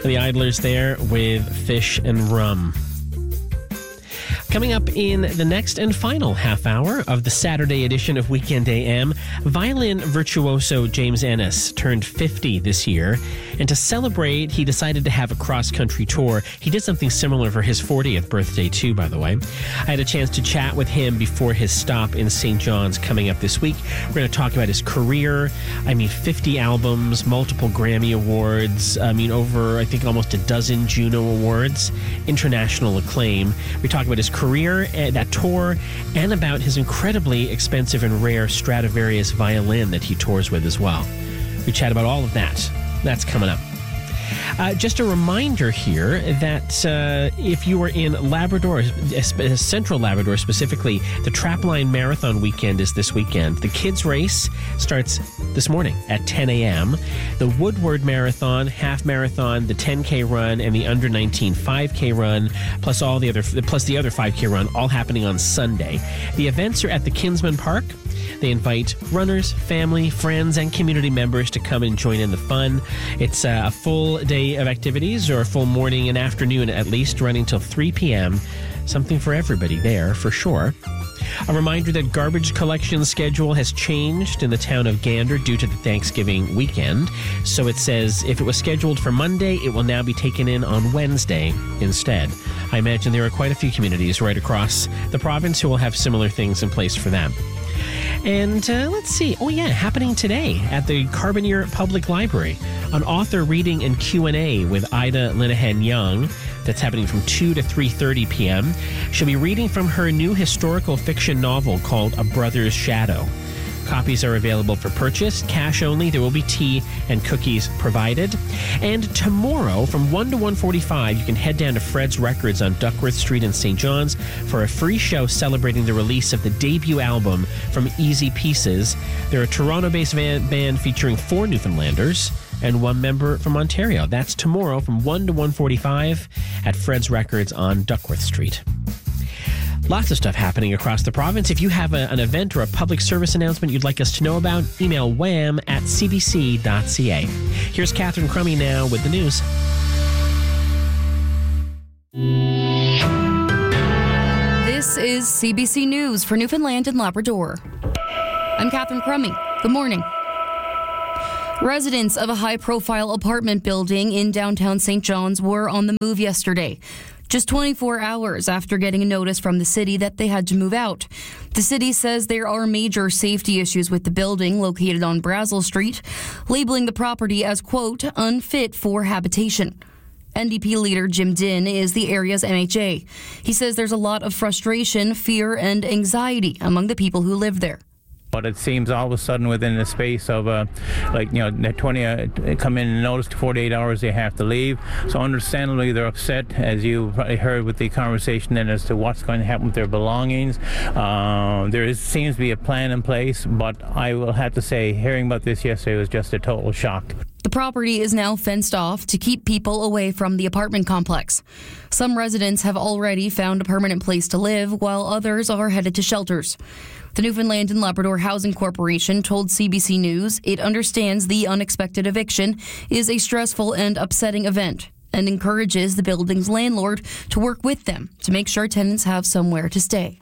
The Idlers there with Fish and Rum. Coming up in the next and final half hour of the Saturday edition of Weekend AM, violin virtuoso James Ennis turned 50 this year, and to celebrate, he decided to have a cross-country tour. He did something similar for his 40th birthday too, by the way. I had a chance to chat with him before his stop in St. John's coming up this week. We're going to talk about his career. 50 albums, multiple Grammy Awards, over, I think, almost a dozen Juno Awards, international acclaim. We talk about his career, that tour, and about his incredibly expensive and rare Stradivarius violin that he tours with as well. We chat about all of that. That's coming up. Just a reminder here that if you are in Labrador, Central Labrador specifically, the Trapline Marathon weekend is this weekend. The kids' race starts this morning at 10 a.m. The Woodward Marathon, half marathon, the 10K run, and the under 19 5K run, plus the other 5K run, all happening on Sunday. The events are at the Kinsman Park. They invite runners, family, friends, and community members to come and join in the fun. It's a full day of activities, or a full morning and afternoon at least, running till 3 p.m. Something for everybody there, for sure. A reminder that garbage collection schedule has changed in the town of Gander due to the Thanksgiving weekend. So it says if it was scheduled for Monday, it will now be taken in on Wednesday instead. I imagine there are quite a few communities right across the province who will have similar things in place for them. And let's see. Happening today at the Carbonear Public Library, an author reading and Q&A with Ida Linehan Young. That's happening from 2 to 3:30 p.m. She'll be reading from her new historical fiction novel called A Brother's Shadow. Copies are available for purchase, cash only. There will be tea and cookies provided. And tomorrow, from 1 to 1:45, you can head down to Fred's Records on Duckworth Street in St. John's for a free show celebrating the release of the debut album from Easy Pieces. They're a Toronto-based band featuring 4 Newfoundlanders and 1 member from Ontario. That's tomorrow from 1 to 1:45 at Fred's Records on Duckworth Street. Lots of stuff happening across the province. If you have an event or a public service announcement you'd like us to know about, email wham@cbc.ca. Here's Catherine Crummy now with the news. This is CBC News for Newfoundland and Labrador. I'm Catherine Crummy. Good morning. Residents of a high-profile apartment building in downtown St. John's were on the move yesterday, just 24 hours after getting a notice from the city that they had to move out. The city says there are major safety issues with the building located on Brazel Street, labeling the property as, quote, unfit for habitation. NDP leader Jim Dinn is the area's MHA. He says there's a lot of frustration, fear, and anxiety among the people who live there. But it seems all of a sudden within the space of, the 20 come in and notice 48 hours they have to leave. So understandably they're upset, as you probably heard with the conversation then, as to what's going to happen with their belongings. Seems to be a plan in place, but I will have to say, hearing about this yesterday was just a total shock. The property is now fenced off to keep people away from the apartment complex. Some residents have already found a permanent place to live, while others are headed to shelters. The Newfoundland and Labrador Housing Corporation told CBC News it understands the unexpected eviction is a stressful and upsetting event and encourages the building's landlord to work with them to make sure tenants have somewhere to stay.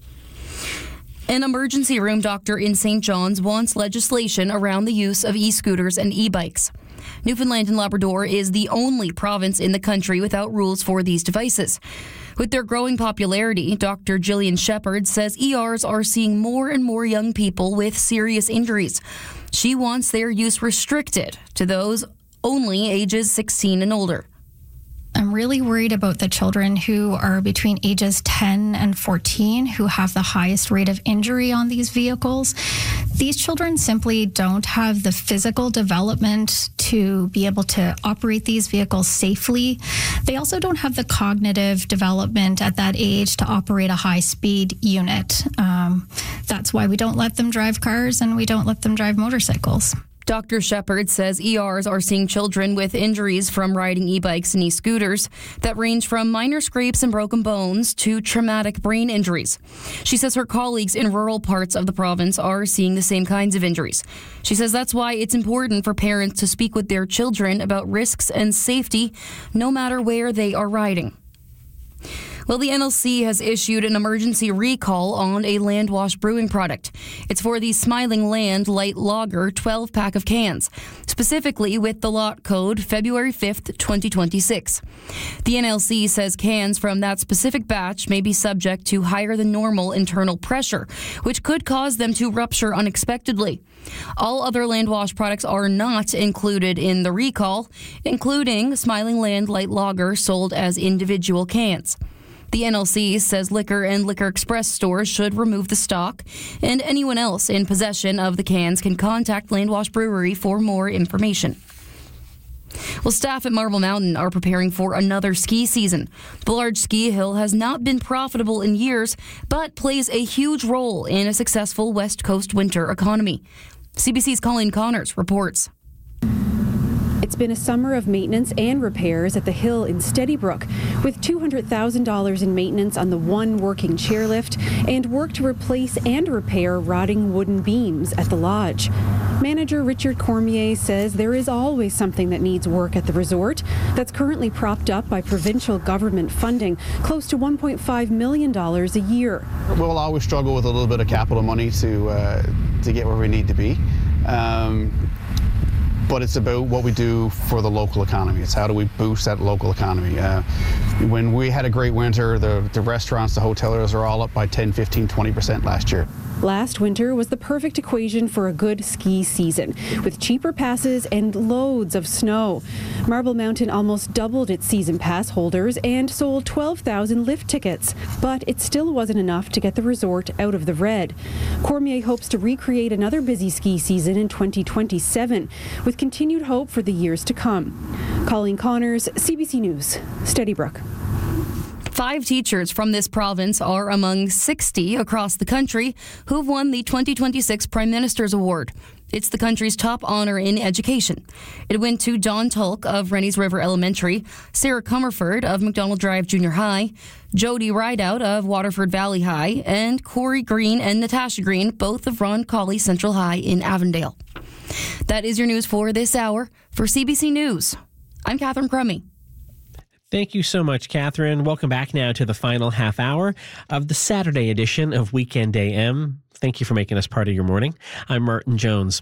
An emergency room doctor in St. John's wants legislation around the use of e-scooters and e-bikes. Newfoundland and Labrador is the only province in the country without rules for these devices. With their growing popularity, Dr. Gillian Shepherd says ERs are seeing more and more young people with serious injuries. She wants their use restricted to those only ages 16 and older. I'm really worried about the children who are between ages 10 and 14 who have the highest rate of injury on these vehicles. These children simply don't have the physical development to be able to operate these vehicles safely. They also don't have the cognitive development at that age to operate a high-speed unit. That's why we don't let them drive cars and we don't let them drive motorcycles. Dr. Shepard says ERs are seeing children with injuries from riding e-bikes and e-scooters that range from minor scrapes and broken bones to traumatic brain injuries. She says her colleagues in rural parts of the province are seeing the same kinds of injuries. She says that's why it's important for parents to speak with their children about risks and safety, no matter where they are riding. Well, the NLC has issued an emergency recall on a Landwash brewing product. It's for the Smiling Land Light Lager 12-pack of cans, specifically with the lot code February 5th, 2026. The NLC says cans from that specific batch may be subject to higher than normal internal pressure, which could cause them to rupture unexpectedly. All other Landwash products are not included in the recall, including Smiling Land Light Lager sold as individual cans. The NLC says Liquor and Liquor Express stores should remove the stock, and anyone else in possession of the cans can contact Landwash Brewery for more information. Well, staff at Marble Mountain are preparing for another ski season. The large ski hill has not been profitable in years, but plays a huge role in a successful West Coast winter economy. CBC's Colleen Connors reports. It's been a summer of maintenance and repairs at the hill in Steadybrook, with $200,000 in maintenance on the one working chairlift and work to replace and repair rotting wooden beams at the lodge. Manager Richard Cormier says there is always something that needs work at the resort that's currently propped up by provincial government funding, close to $1.5 million a year. We'll always struggle with a little bit of capital money to get where we need to be. But it's about what we do for the local economy. It's how do we boost that local economy. When we had a great winter, the restaurants, the hoteliers are all up by 10, 15, 20% last year. Last winter was the perfect equation for a good ski season, with cheaper passes and loads of snow. Marble Mountain almost doubled its season pass holders and sold 12,000 lift tickets, but it still wasn't enough to get the resort out of the red. Cormier hopes to recreate another busy ski season in 2027, with continued hope for the years to come. Colleen Connors, CBC News, Steadybrook. 5 teachers from this province are among 60 across the country who've won the 2026 Prime Minister's Award. It's the country's top honor in education. It went to John Tulk of Rennie's River Elementary, Sarah Comerford of McDonald Drive Junior High, Jody Rideout of Waterford Valley High, and Corey Green and Natasha Green, both of Ron Colley Central High in Avondale. That is your news for this hour. For CBC News, I'm Catherine Crummy. Thank you so much, Catherine. Welcome back now to the final half hour of the Saturday edition of Weekend AM. Thank you for making us part of your morning. I'm Martin Jones.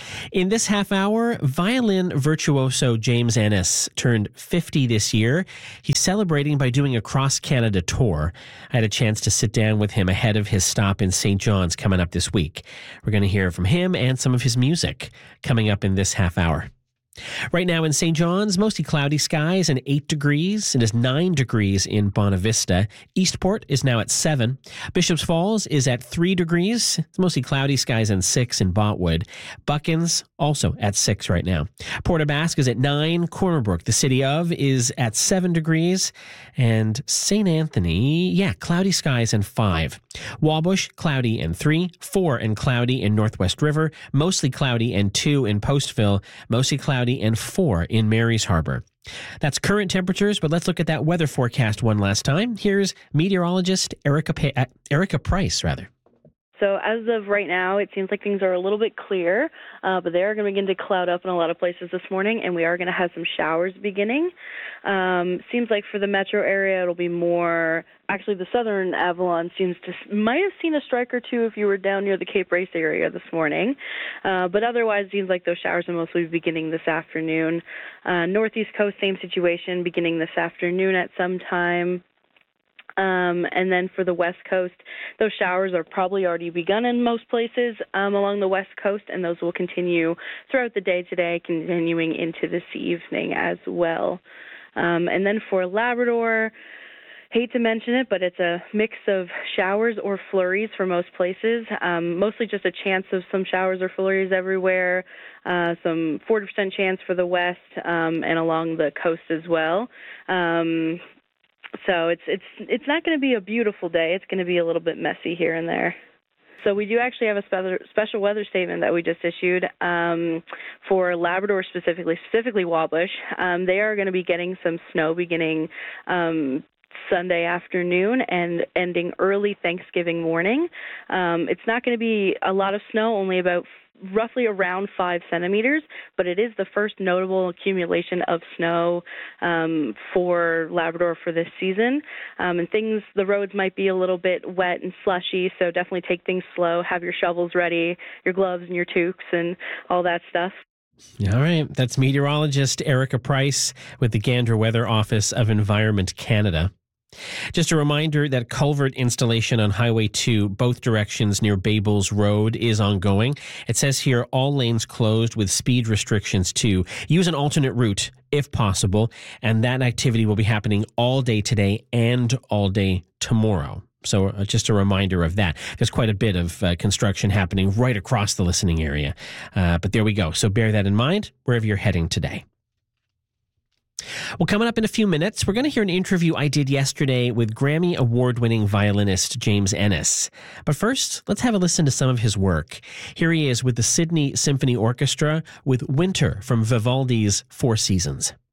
In this half hour, violin virtuoso James Ennis turned 50 this year. He's celebrating by doing a cross-Canada tour. I had a chance to sit down with him ahead of his stop in St. John's coming up this week. We're going to hear from him and some of his music coming up in this half hour. Right now in St. John's, mostly cloudy skies and 8 degrees. It is 9 degrees in Bonavista. Eastport is now at 7. Bishop's Falls is at 3 degrees. It's mostly cloudy skies and 6 in Botwood. Buckins also at 6 right now. Port aux Basques is at 9. Corner Brook, the city of, is at 7 degrees. And St. Anthony, cloudy skies and 5. Wabush, cloudy and 3. 4 and cloudy in Northwest River. Mostly cloudy and 2 in Postville. Mostly cloudy and 4 in Mary's Harbor. That's current temperatures, but let's look at that weather forecast one last time. Here's meteorologist Erica Price. So as of right now, it seems like things are a little bit clear, but they are going to begin to cloud up in a lot of places this morning, and we are going to have some showers beginning. Seems like for the metro area, it'll be more. Actually, the southern Avalon might have seen a strike or two if you were down near the Cape Race area this morning, but otherwise, it seems like those showers will mostly be beginning this afternoon. Northeast coast, same situation, beginning this afternoon at some time. And then for the West Coast, those showers are probably already begun in most places along the West Coast, and those will continue throughout the day today, continuing into this evening as well. And then for Labrador, hate to mention it, but it's a mix of showers or flurries for most places, mostly just a chance of some showers or flurries everywhere, some 40% chance for the west and along the coast as well. So it's not going to be a beautiful day. It's going to be a little bit messy here and there. So we do actually have a special weather statement that we just issued for Labrador specifically Wabush. They are going to be getting some snow beginning Sunday afternoon and ending early Thanksgiving morning. It's not going to be a lot of snow, only about roughly around 5 centimeters, but it is the first notable accumulation of snow for Labrador for this season. And the roads might be a little bit wet and slushy, so definitely take things slow. Have your shovels ready, your gloves and your toques and all that stuff. All right. That's meteorologist Erica Price with the Gander Weather Office of Environment Canada. Just a reminder that culvert installation on Highway 2, both directions near Babels Road, is ongoing. It says here all lanes closed with speed restrictions too. Use an alternate route if possible, and that activity will be happening all day today and all day tomorrow. So just a reminder of that. There's quite a bit of construction happening right across the listening area. But there we go. So bear that in mind wherever you're heading today. Well, coming up in a few minutes, we're going to hear an interview I did yesterday with Grammy Award-winning violinist James Ennis. But first, let's have a listen to some of his work. Here he is with the Sydney Symphony Orchestra with Winter from Vivaldi's Four Seasons.